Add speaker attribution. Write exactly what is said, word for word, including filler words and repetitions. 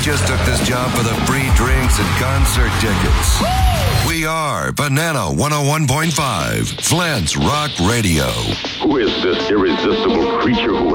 Speaker 1: just took this job for the free drinks and concert tickets. We are Banana one oh one point five, Flint's Rock Radio.
Speaker 2: Who is this irresistible creature who